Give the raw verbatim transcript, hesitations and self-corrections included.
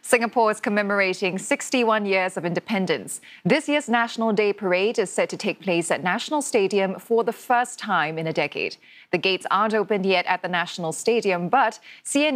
Singapore is commemorating sixty-one years of independence. This year's National Day Parade is set to take place at National Stadium for the first time in a decade. The gates aren't opened yet at the National Stadium, but C N A